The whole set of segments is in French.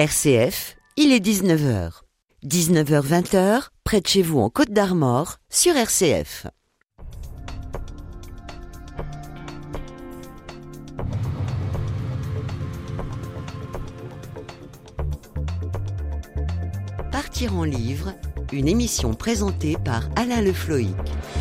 RCF, il est 19h. 19h-20h, près de chez vous en Côte d'Armor, sur RCF. Partir en livre, une émission présentée par Alain Le Floïc.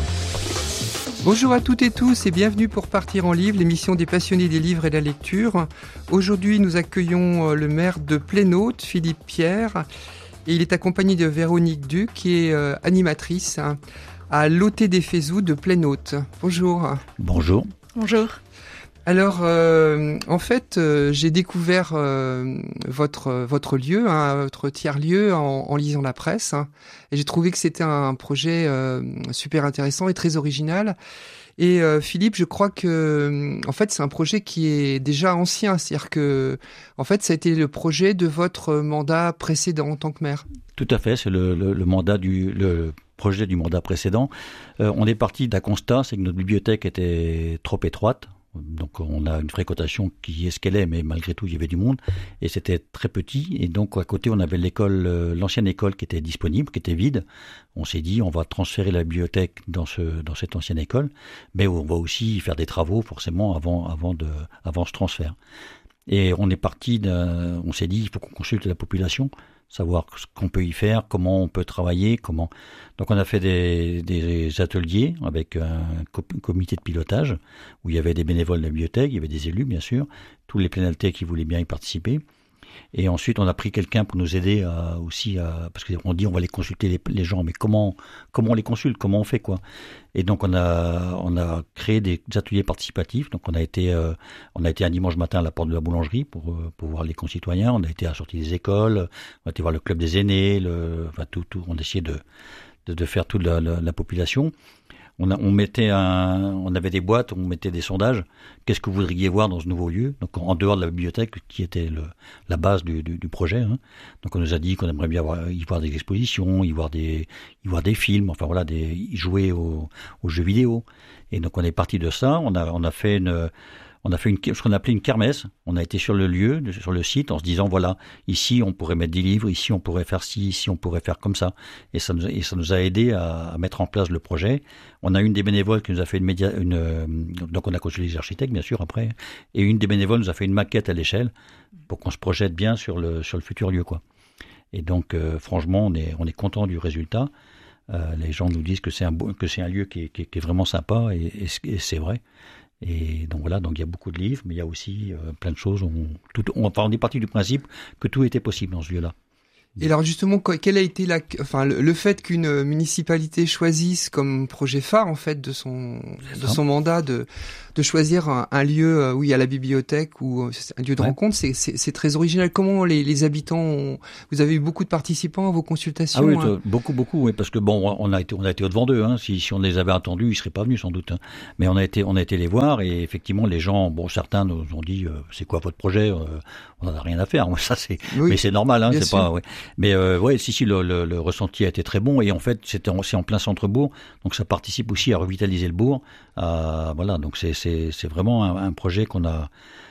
Bonjour à toutes et tous et bienvenue pour Partir en livre, l'émission des passionnés des livres et de la lecture. Aujourd'hui, nous accueillons le maire de Plénaute, Philippe Pierre, et il est accompagné de Véronique Duc, qui est animatrice à l'OT des Fézous de Plénaute. Bonjour. Bonjour. Bonjour. Alors, en fait, j'ai découvert votre lieu, votre tiers-lieu, en lisant la presse, et j'ai trouvé que c'était un projet super intéressant et très original. Et Philippe, je crois que, en fait, c'est un projet qui est déjà ancien, c'est-à-dire que, en fait, ça a été le projet de votre mandat précédent en tant que maire. Tout à fait, c'est le projet du mandat précédent. On est parti d'un constat, c'est que notre bibliothèque était trop étroite. Donc on a une fréquentation qui est ce qu'elle est, mais malgré tout il y avait du monde et c'était très petit. Et donc à côté on avait l'école, l'ancienne école qui était disponible, qui était vide. On s'est dit on va transférer la bibliothèque dans cette ancienne école, mais on va aussi faire des travaux forcément avant ce transfert. Et on est parti, on s'est dit il faut qu'on consulte la population, savoir ce qu'on peut y faire, comment on peut travailler, comment. Donc on a fait des ateliers avec un comité de pilotage où il y avait des bénévoles de la bibliothèque, il y avait des élus bien sûr, tous les plénaltais qui voulaient bien y participer. Et ensuite on a pris quelqu'un pour nous aider parce qu'on dit on va les consulter les gens, mais comment on les consulte, comment on fait quoi. Et donc on a créé des ateliers participatifs. Donc on a été un dimanche matin à la porte de la boulangerie pour voir les concitoyens. On a été à la sortie des écoles, on a été voir le club des aînés, tout. On a essayé de faire toute la population. On avait des boîtes, on mettait des sondages. Qu'est-ce que vous voudriez voir dans ce nouveau lieu? Donc en dehors de la bibliothèque, qui était la base du projet. Donc on nous a dit qu'on aimerait bien y voir des expositions, y voir des films, enfin voilà, jouer aux jeux vidéo. Et donc on est parti de ça. On a fait ce qu'on appelait une kermesse. On a été sur le lieu, sur le site, en se disant voilà, ici on pourrait mettre des livres, ici on pourrait faire ci, ici on pourrait faire comme ça. Et ça nous a aidé à mettre en place le projet. On a une des bénévoles qui nous a fait donc on a consulté les architectes bien sûr après, et une des bénévoles nous a fait une maquette à l'échelle pour qu'on se projette bien sur le futur lieu quoi. Et donc franchement on est content du résultat. Les gens nous disent que c'est un lieu qui est vraiment sympa et c'est vrai. Et donc voilà, donc il y a beaucoup de livres, mais il y a aussi plein de choses. On est parti du principe que tout était possible dans ce lieu-là. Et alors justement, quel a été le fait qu'une municipalité choisisse comme projet phare en fait de son mandat de choisir un lieu où il y a la bibliothèque ou un lieu de rencontre, c'est très original. Comment les habitants vous avez eu beaucoup de participants à vos consultations? Ah oui, beaucoup, oui, parce que bon, on a été au-devant d'eux. Si on les avait attendus, ils seraient pas venus sans doute. Mais on a été les voir et effectivement les gens, certains nous ont dit c'est quoi votre projet? On n'en a rien à faire. Moi, ça mais c'est normal, c'est sûr. Pas. Ouais. Mais le ressenti a été très bon et en fait c'est en plein centre-bourg, donc ça participe aussi à revitaliser le bourg. Voilà, donc c'est vraiment un projet qu'on a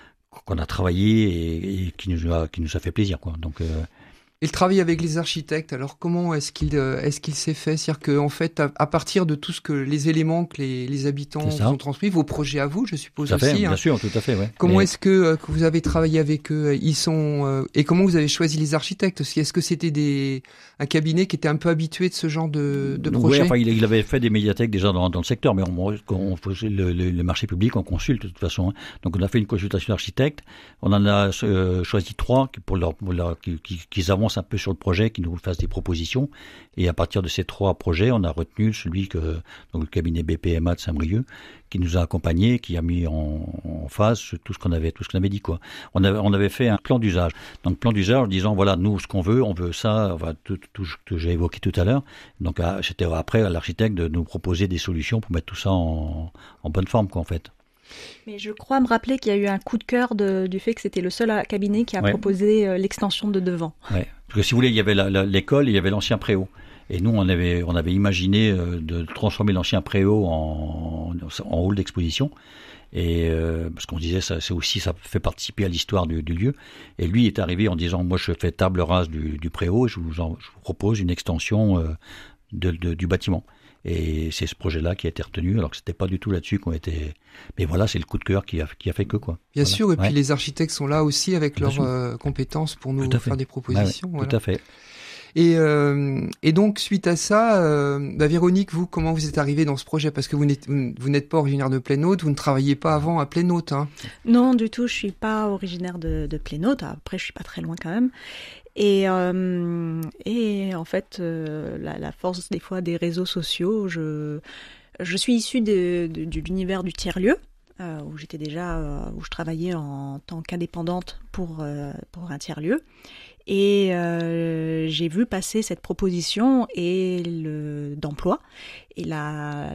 travaillé et qui nous a fait plaisir quoi. Donc Et le travail avec les architectes, alors comment est-ce qu'il s'est fait? C'est-à-dire qu'en fait, à partir de tout ce que les éléments que les habitants vous ont transmis, vos projets à vous, je suppose tout à fait, aussi. Bien sûr, tout à fait, ouais. Comment est-ce que vous avez travaillé avec eux? Et comment vous avez choisi les architectes aussi? Est-ce que c'était un cabinet qui était un peu habitué de ce genre de projet? Oui, enfin, il avait fait des médiathèques déjà dans le secteur, mais on faisait le marché public, on consulte de toute façon. Donc on a fait une consultation d'architectes. On en a choisi 3 qu'ils avancent un peu sur le projet, qui nous fassent des propositions. Et à partir de ces 3 projets, on a retenu donc le cabinet BPMA de Saint-Brieuc, qui nous a accompagnés, qui a mis en face tout ce qu'on avait dit quoi. On avait fait un plan d'usage. Donc plan d'usage en disant voilà, nous ce qu'on veut, on veut ça, tout que j'ai évoqué tout à l'heure. Donc c'était après à l'architecte de nous proposer des solutions pour mettre tout ça en bonne forme quoi en fait. Mais je crois me rappeler qu'il y a eu un coup de cœur du fait que c'était le seul cabinet qui a proposé l'extension de devant. Ouais. Parce que si vous voulez, il y avait l'école et il y avait l'ancien préau. Et nous, on avait imaginé de transformer l'ancien préau en hall d'exposition. Et parce qu'on disait ça fait participer à l'histoire du lieu. Et lui est arrivé en disant moi je fais table rase du préau, je vous propose une extension du bâtiment. Et c'est ce projet-là qui a été retenu, alors que c'était pas du tout là-dessus qu'on était. Mais voilà, c'est le coup de cœur qui a fait que quoi. Bien voilà. sûr, et puis les architectes sont là aussi avec leurs compétences pour nous faire des propositions. Voilà. Tout à fait. Et donc suite à ça, Véronique, vous, comment vous êtes arrivée dans ce projet? Parce que vous n'êtes pas originaire de Plaine-Haute, vous ne travailliez pas avant à Plaine-Haute, hein? Non, du tout, je suis pas originaire de Plaine-Haute. Après, je suis pas très loin quand même. Et en fait, la force des fois des réseaux sociaux, je suis issue de l'univers du tiers-lieu, où j'étais déjà, où je travaillais en tant qu'indépendante pour un tiers-lieu. Et j'ai vu passer cette proposition d'emploi et la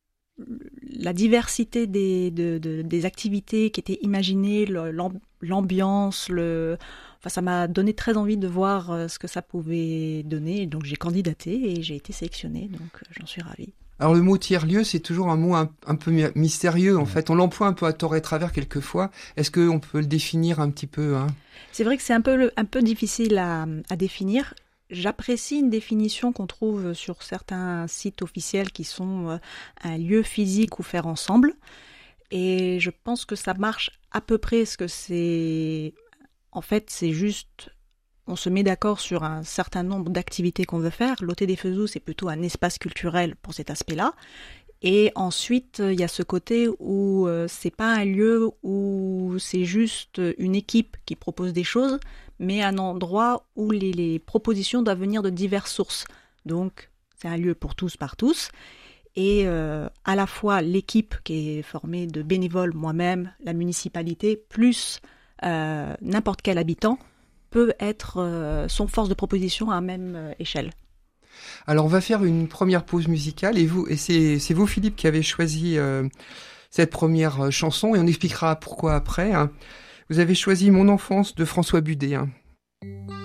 diversité des activités qui étaient imaginées, l'ambiance, enfin, ça m'a donné très envie de voir ce que ça pouvait donner. Donc j'ai candidaté et j'ai été sélectionnée, donc j'en suis ravie. Alors le mot tiers-lieu, c'est toujours un mot un peu mystérieux en fait. On l'emploie un peu à tort et travers quelquefois. Est-ce qu'on peut le définir un petit peu, hein? C'est vrai que c'est un peu difficile à définir. J'apprécie une définition qu'on trouve sur certains sites officiels qui sont un lieu physique ou faire ensemble. Et je pense que ça marche à peu près, parce que c'est juste, on se met d'accord sur un certain nombre d'activités qu'on veut faire. L'Hôtel des Feux Doux, c'est plutôt un espace culturel pour cet aspect-là. Et ensuite, il y a ce côté où c'est pas un lieu où c'est juste une équipe qui propose des choses, mais un endroit où les propositions doivent venir de diverses sources. Donc, c'est un lieu pour tous, par tous. Et à la fois l'équipe qui est formée de bénévoles, moi-même, la municipalité, plus n'importe quel habitant, peut être son force de proposition à la même échelle. Alors on va faire une première pause musicale et c'est vous Philippe qui avez choisi cette première chanson et on expliquera pourquoi après, hein. Vous avez choisi Mon enfance de François Budet, hein.